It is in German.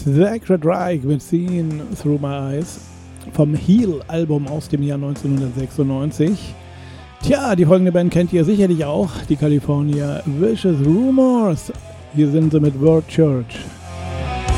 Sacred Reich mit Seen Through My Eyes vom Heal-Album aus dem Jahr 1996. Tja, die folgende Band kennt ihr sicherlich auch, die California Vicious Rumors. Hier sind sie mit World Church.